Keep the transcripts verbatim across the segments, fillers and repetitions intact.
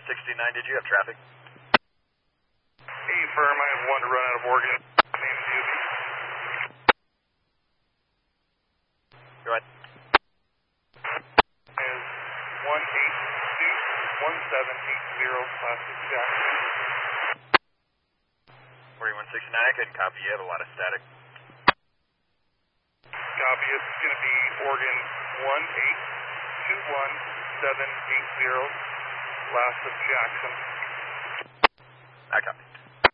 sixty-nine, did you have traffic? Hey, firm, I have one to run out of Oregon. Name is Yubi. Go ahead. Is one eight two one seven eight zero Classic Jackson. forty-one sixty-nine, I couldn't copy. You have a lot of static. Copy, it's going to be Oregon one eight two one seven eight zero, last of Jackson. I copy.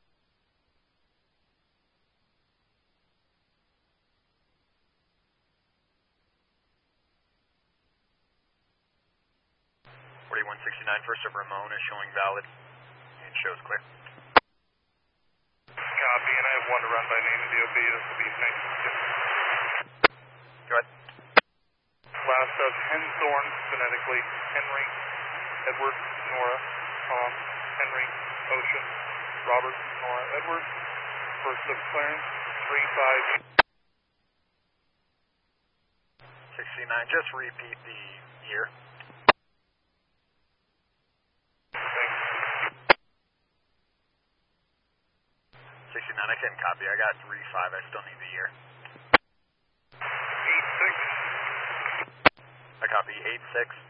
forty-one sixty-nine, first of Ramon is showing valid and shows clear. Copy, and I have one to run by name and D O B. This will be nineteen fifty. Go ahead. Last of Henthorn, phonetically, Henry, Edward, Nora, Tom, Henry, Ocean, Robert, Nora, Edward. First of Clarence, three five. sixty-nine, just repeat the year. sixty-nine, I couldn't copy. I got three five. I still need the year. eight six. I copy eight six.